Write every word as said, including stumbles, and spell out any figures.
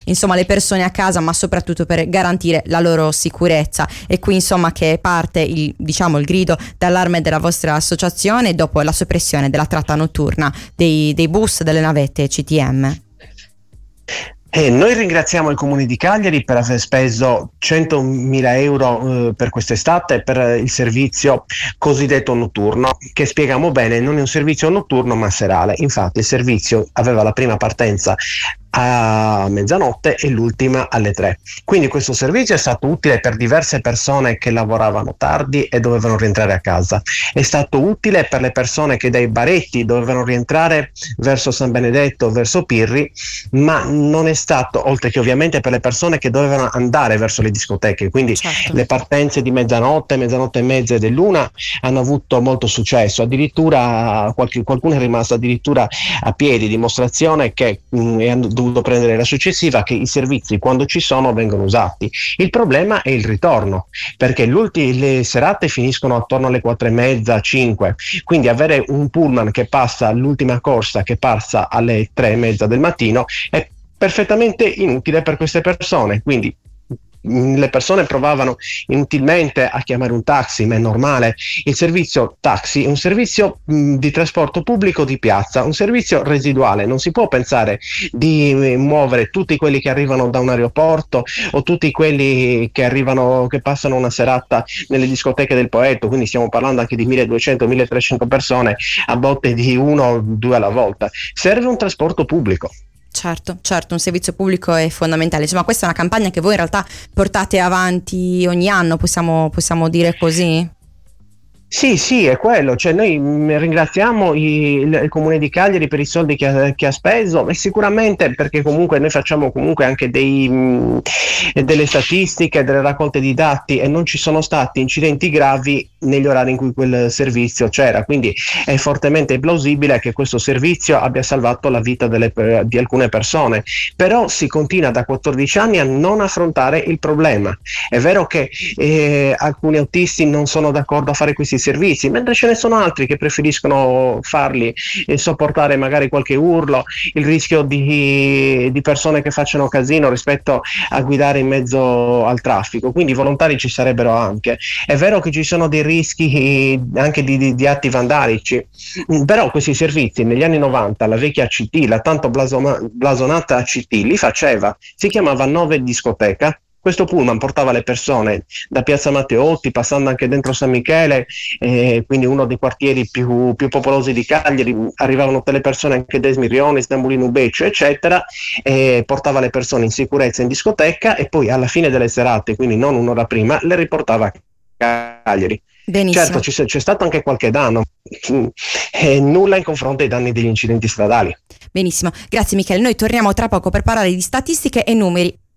insomma le persone a casa, ma soprattutto per garantire la loro sicurezza. E qui insomma che parte il, diciamo, il grido d'allarme della vostra associazione dopo la soppressione della tratta notturna dei, dei bus delle navette C T M. E noi ringraziamo il Comune di Cagliari per aver speso centomila euro eh, per quest'estate per il servizio cosiddetto notturno, che spieghiamo bene non è un servizio notturno ma serale. Infatti il servizio aveva la prima partenza a mezzanotte e l'ultima alle tre. Quindi questo servizio è stato utile per diverse persone che lavoravano tardi e dovevano rientrare a casa. È stato utile per le persone che dai baretti dovevano rientrare verso San Benedetto, verso Pirri, ma non è stato, oltre che ovviamente per le persone che dovevano andare verso le discoteche. Quindi certo, le partenze di mezzanotte, mezzanotte e mezza e dell'una hanno avuto molto successo. Addirittura qualche, qualcuno è rimasto addirittura a piedi, dimostrazione che mh, è dovuto prendere la successiva, che i servizi quando ci sono vengono usati. Il problema è il ritorno, perché le serate finiscono attorno alle quattro e mezza, cinque, quindi avere un pullman che passa l'ultima corsa che passa alle tre e mezza del mattino è perfettamente inutile per queste persone. Quindi le persone provavano inutilmente a chiamare un taxi, ma è normale. Il servizio taxi è un servizio mh, di trasporto pubblico di piazza, un servizio residuale. Non si può pensare di eh, muovere tutti quelli che arrivano da un aeroporto o tutti quelli che arrivano, che passano una serata nelle discoteche del Poetto, quindi stiamo parlando anche di milleduecento milletrecento persone a botte di uno o due alla volta. Serve un trasporto pubblico. Certo, certo, un servizio pubblico è fondamentale. Insomma, questa è una campagna che voi in realtà portate avanti ogni anno, possiamo, possiamo dire così? Sì, sì, è quello, cioè noi ringraziamo il, il Comune di Cagliari per i soldi che ha, che ha speso, e sicuramente perché comunque noi facciamo comunque anche dei, mh, delle statistiche, delle raccolte di dati, e non ci sono stati incidenti gravi negli orari in cui quel servizio c'era, quindi è fortemente plausibile che questo servizio abbia salvato la vita delle, di alcune persone. Però si continua da quattordici anni a non affrontare il problema. È vero che eh, alcuni autisti non sono d'accordo a fare questi servizi, mentre ce ne sono altri che preferiscono farli e sopportare magari qualche urlo, il rischio di, di persone che facciano casino rispetto a guidare in mezzo al traffico. Quindi volontari ci sarebbero anche. È vero che ci sono dei rischi anche di, di, di atti vandalici, però questi servizi negli anni novanta la vecchia A C T, la tanto blasona, blasonata A C T, li faceva, si chiamava nove discoteca. Questo pullman portava le persone da Piazza Matteotti, passando anche dentro San Michele, eh, quindi uno dei quartieri più, più popolosi di Cagliari. Arrivavano tutte le persone anche da Esmirione, Stambulino Beccio, eccetera, e portava le persone in sicurezza in discoteca, e poi alla fine delle serate, quindi non un'ora prima, le riportava a Cagliari. Benissimo. Certo, c'è, c'è stato anche qualche danno, eh, nulla in confronto ai danni degli incidenti stradali. Benissimo, grazie Michele. Noi torniamo tra poco per parlare di statistiche e numeri.